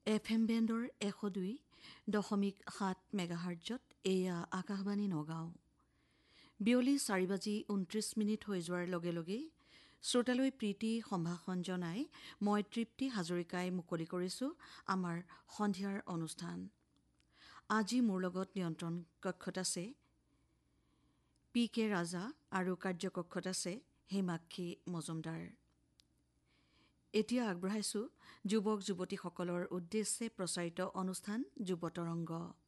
FM বেণ্ডৰ 102.7 মেগাহাৰ্টজত এয়া আকাশবাণী নগাঁও। বিয়লি 4:29 হৈ যোৱাৰ লগে লগে শ্ৰোতালৈ প্ৰীতি সম্ভাষণ জনাই মই তৃপ্তি হাজৰিকাই মুকলি কৰিছোঁ আমাৰ সন্ধিয়াৰ অনুষ্ঠান। আজি মোৰ লগত নিয়ন্ত্ৰণ কক্ষত আছে PK ৰাজা আৰু কাৰ্যকক্ষত আছে হেমাক্ষী মজুমদাৰ। এতিয়া আগবঢ়াইছো যুৱক যুৱতীসকলৰ উদ্দেশ্যে প্ৰচাৰিত অনুষ্ঠান যুৱ তৰংগ।